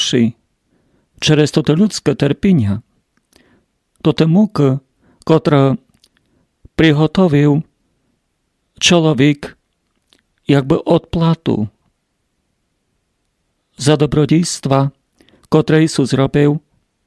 пройшовши через то людське терпіння, то те муки, котра приготовив чоловік, якби odplatu за добродійства, котре Ісус зробив.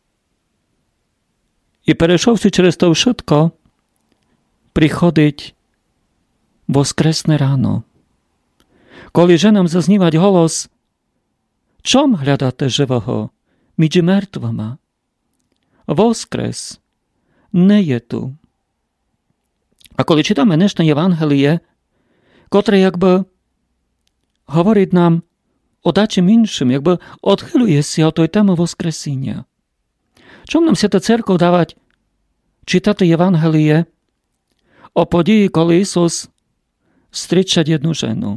І перейшовши через то wszystko, приходить воскресне рано. Коли же нам зазнівать голос, чом глядате живого, між мертвими? Воскрес не є tu. А коли читаме днешнє Євангеліє, котре якби говорить нам о дачим іншим, якби odchyluje od tej temy Воскресіння. Чому нам Свята Церква давать читати Євангеліє о події, коли Ісус зустрічає одну жену?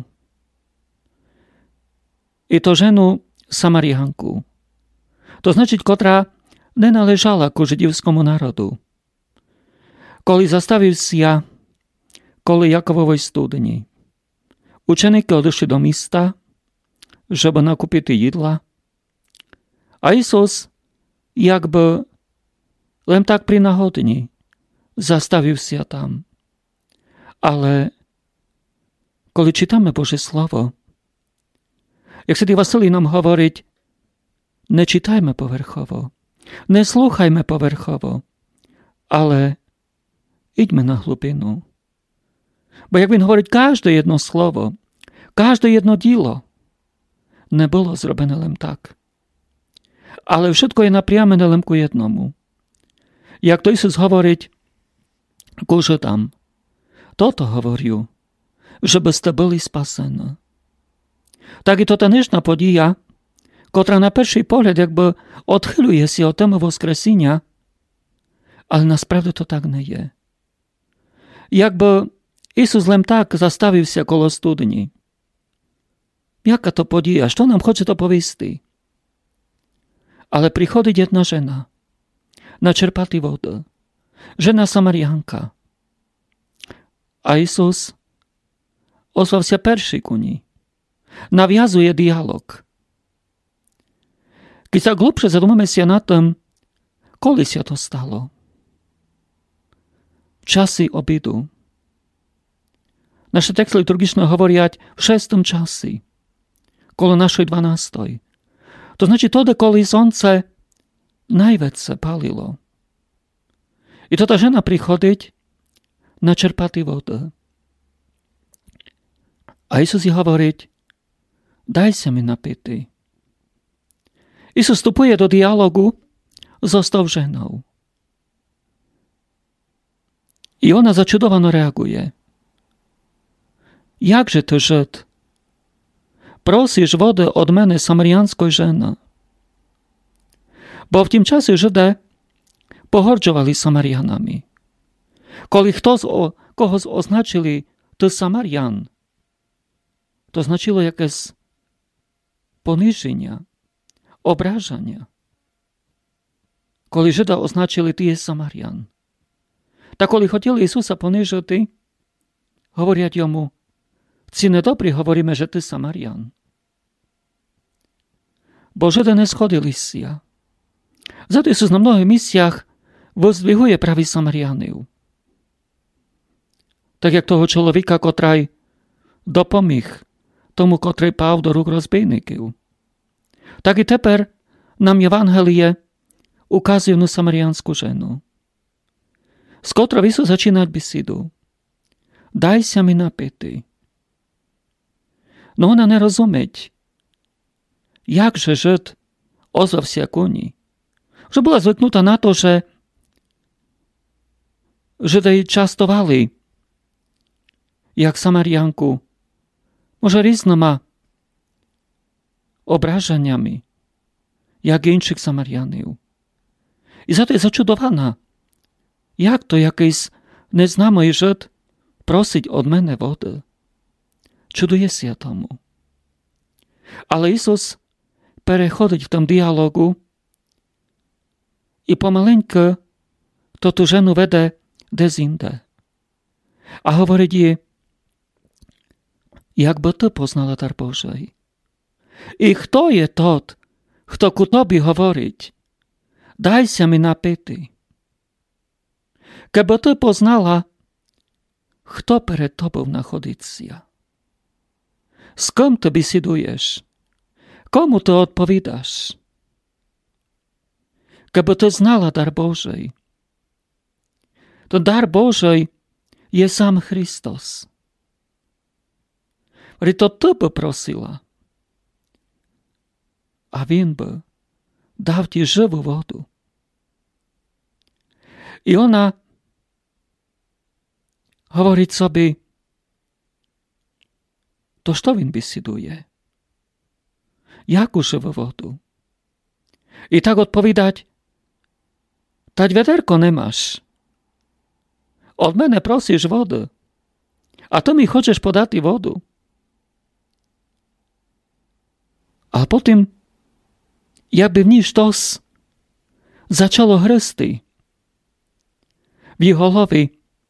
І то жену Самарянку. То значить, котра не належала ku żydівському народу. Коли заставився коли Яковової студені. Ученики одійшли до міста, щоб накупити їдла. А Ісус, якби лем так при нагодні, заставився там. Але коли читаме Боже Слово, як Святий Василій нам говорить, не читайме поверхово, не слухайме поверхово, але ідьме на глибину. Бо, як він говорить, кожне одно слово, кожне одно діло не було зроблене лем так. Але wszystko є напрямлене лем ку одному. Як то Ісус говорить, ку Жидам, то говорю, щоб сте були спасені. Так і то та нижна подія, котра на перший погляд якби odchyluje od tеми Воскресіння, але насправді то так не є. Якби Ісус лем так заставився коло студні. Яка то подія? Що нам хоче то повісти? Але приходить jedna жена начерпати воду. Жена Самарянка. А Ісус озвався перший ку ній. Нав'язує діалог. Kiedy глубше задумаємося над тим, коли ся то стало. В часи обіду. Наші тексти літургічно говорять в 6 часі, коло нашої 12. To znaczy to, коли сонце найвеце палило. І то та жена приходить начерпати воду. А Ісус їй говорить, дайся ми напити. Ісус вступує до діалогу з тою женою. І вона зачудовано реагує. Jakże ty, Żyd, prosisz wody od mnie, samariańskiej żeny? Bo w tym czasie Żydy pogardzowali Samarianami. Kiedy kogoś oznaczyli ty Samarian, to znaczyło jakieś poniżenie, obrażenie. Kiedy Żyda oznaczyli ty jest Samarian. Tak kiedy chcieli Jezusa poniżyć, говорять йому, ці недобрі говоримо, що ти Самарян. Бо Жиди не сходилися. Зато Ісус на многих місцях воздвигує праві Самарянів. Так як того чоловіка, котрий допоміг тому, котрий пав до рук розбійників. Так і тепер нам Євангеліє указує на самарянську жену, з котрою Ісус починає бесіду. Дайся ми напити. Но вона не розумить, як же Жид озвався коні. Вже була звикнута на то, що Жиди частували, як Самарянку, може різними ображеннями, як інших Самарянів. І зато є зачудована, як то якийсь незнайомий Жид просить od мене води. Чудується тому. Але Ісус переходить в тому діалогу і помаленьку ту жену веде десь-інде. А говорить їй, як би ти познала дар Божий? І хто є тот, Хто ku тобі говорить, дайся mi напити. Кеби ти познала, хто перед тобою знаходиться. З ким ти бесідуєш? Кому ти відповідаєш? Кеби ти знала дар Божий, то дар Божий є сам Христос. То ти би просила, а Він би дав ті живу воду. І вона говорить собі, то що він бесідує? Яку живу воду? І так відповідать, тать ведерко не маєш. Od мене просиш воду, а ти мені хочеш подати воду. А потім, якби в ній щось зачало гризти в її голові,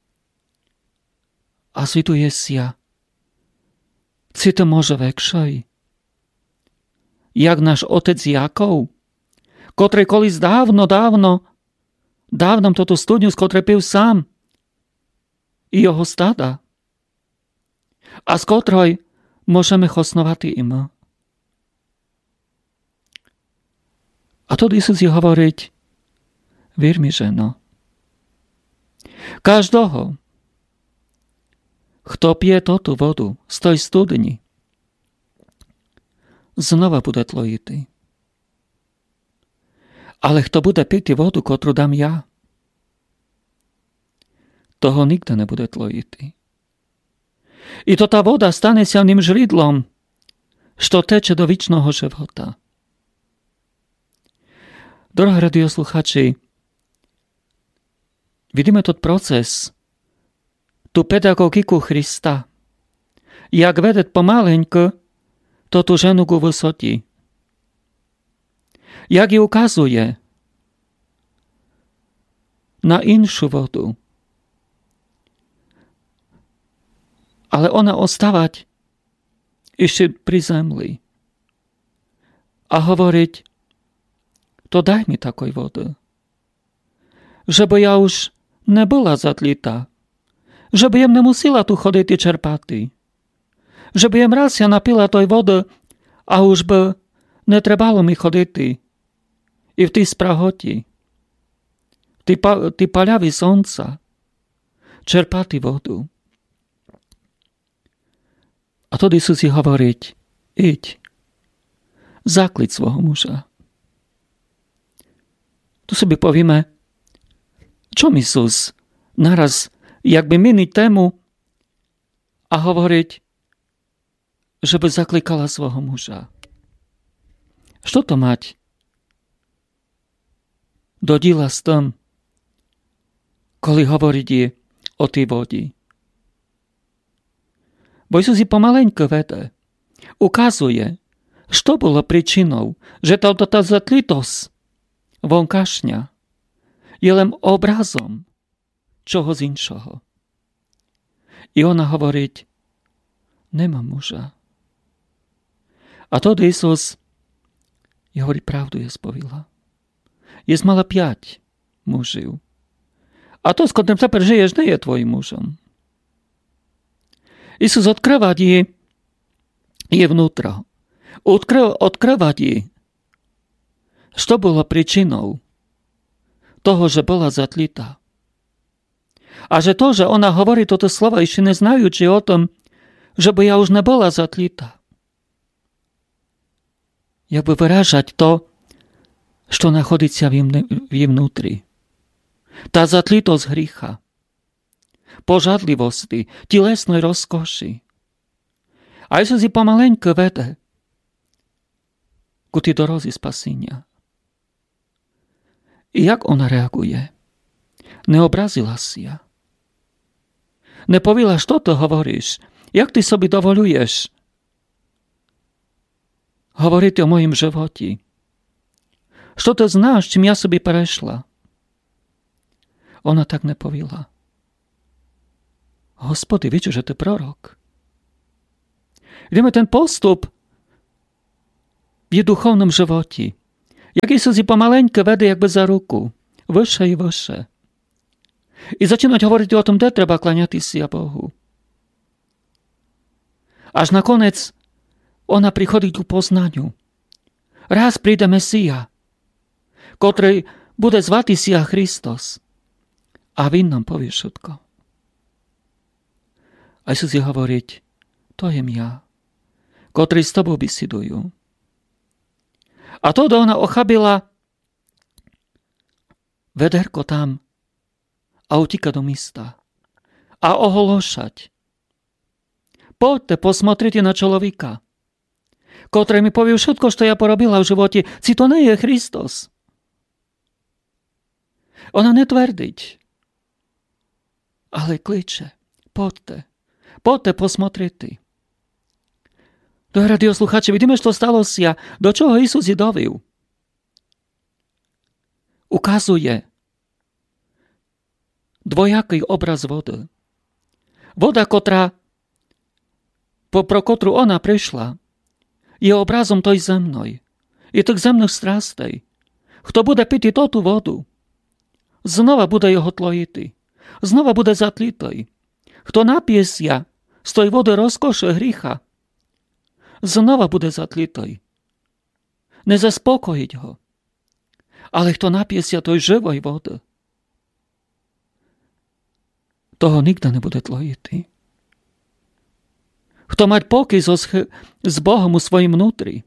а звідуєся, чи то може векший, як наш отець Яков, котрий колись давно дав нам ту студню, з котрий пив сам, і його стада, а з котрої можемо хоснувати і ми. А тут Ісус їй говорить, вір мі, жено, кожного, хто п'є ту воду з той студні, знову буде тлоїти. Але хто буде пити воду, котру дам я, того ніде не буде тлоїти. І то та вода станеться ним жрідлом, що тече до вічного живота. Дорогі радіослухачі, видимо тут процес, ту педагогіку Христа, як веде помаленько ту жену у висоті, як і указує на іншу воду, ale ona ostávať ešte pri zemli a hovoriť, to daj mi takoj vody, żeby ja už nebola zatlita, żeby jem nemusila tu chodiť i čerpati, żeby jem raz ja napila toj vody a už by netrebalo mi choditi i v tý sprahoti, ty paľaví slnca, čerpati vodu. A to Isus jej hovoriť, iď, zakliď svojho muža. Tu sobie powiemy, čom Isus naraz jakby miniť tému a hovoriť, żeby zaklikala svojho muža. Što to mať do díla s tým, koli hovoriť je o tej vodi? Bo Isus ji pomaleńko vede. Ukazuje, što bolo príčinou, že táto zatlitosť vonkašňa je len obrazom čoho z іншого. I ona hovoriť, nemám muža. A to Isus je hovorí, pravdu je spovila. Je mala 5 mužів. A to, s ktorým tepер žiješ, nie je tvojim mužom. Isus odkrywa jej wnutro. Odkrywa jej, što było przyczyną toho, że była zatlita. A że to, że ona mówi to słowa, jeszcze nie znając o tym, żeby ja już nie była zatlita. Jakby wyrażać to, co znajduje się w jej wnutri. Ta zatlitość grzecha. Požadlivosti, тілесної розкоші. А Ісус і помаленько веде ku tій дорозі спасіння. І як вона реагує? Не образилася. Не повіла, що ти говориш? Як ти собі доволюєш говорити о моїм животі? Що ти знаєш, чим я собі перейшла? Вона так не повіла. Господи, wiecie, że ty prorok. Wiemy ten postup w jej duchownym żywocie. Jak Isus ji pomaleńkę vedie jakby za ruku. Vyššie i vyššie. I začínať hovoriť o tom, kde treba kláňať si a Bohu. Až nakonec ona prichodí k poznaniu. Raz príde Mesija, ktorý bude zvatý Sia Christos. A Vin nám povie všetko. A Isus je hovoriť, to je ja, ktorý s tobou besidujú. A to ona ochabila vederko tam a utíka do mesta. A ohološať. Poďte, posmotrite na človeka, ktorý mi povie všetko, čo ja porobila v živote. Či to nie je Kristus. Ona netvrdiť, ale kliče. Poďte. Poďte, posmotrite. Drahí radioslucháči, vidíme, čo stalo sa, do čoho Isus je dovil. Ukazuje dvojaký obraz vody. Voda, pro ktorú ona prišla, je obrazom tej zemnej. Je tých zemných strastej. Kto bude piť tú vodu, znova bude jeho tlojitý. Znova bude zatlitý. Kto napije sa z tej vody rozkoše hricha, znova bude zatlitý. Nezaspokojiť ho. Ale kto napije sa tej živoj vody, toho nikto nebude tlojitý. Kto mať pokoj s Bohom u svojim vnútri,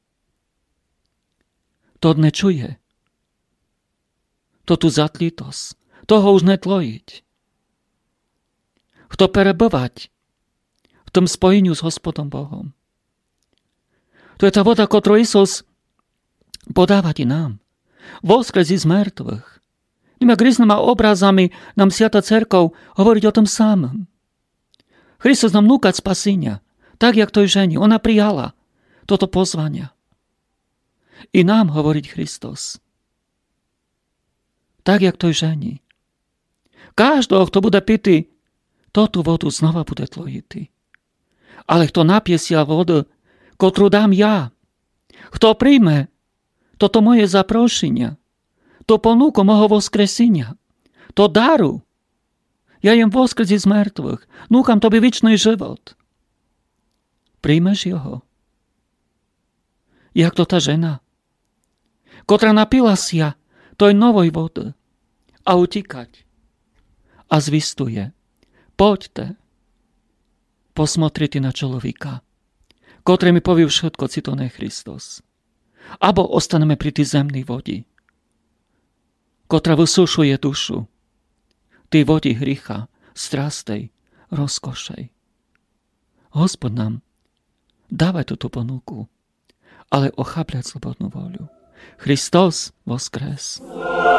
to nečuje. To tu zatlitosť, toho už netlojiť. Kto perebovať v tom spojeniu s Hospodom Bohom. To je tá voda, ktorú Isus podáva i nám. Voskresí z mŕtvych. Tými gríznymi obrazami nám Svätá Cerkev hovoriť o tom samom. Kristus nám núkať spasenia, tak jak toj ženi. Ona prijala toto pozvania. I nám hovoriť Kristus. Tak jak toj ženi. Každého, kto bude pity, tú vodu znova bude tlojitý. Ale kto napije si vodu, ktorú dám ja, kto príjme toto moje zaprošenia, to ponuku môjho voskresenia, to daru, ja jem voskresí z mŕtvych, núkam tobie vičný život. Príjmeš jeho? Jak to tá žena, ktorá napila si toj novoj vody a utíkať a zvistuje. Poďte, posmotrite na človeka, ktorý mi povie všetko, či to nie je Kristus. Abo ostaneme pri tej zemnej vodi, ktorá vysušuje dušu, tej vodi hricha, strastej, rozkošej. Hospod nám dávaj túto ponuku, ale ochápľať slobodnú voľu. Kristus voskres.